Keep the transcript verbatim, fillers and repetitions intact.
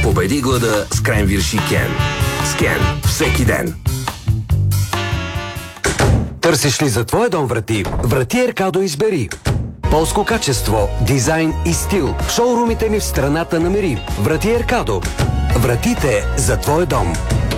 Победи глада с Кренвирш и Кен. С Кен всеки ден. Търсиш ли за твоя дом врати? Врати Еркадо избери. Полско качество, дизайн и стил. Шоурумите ни в страната намери. Врати Еркадо. Вратите за твоя дом.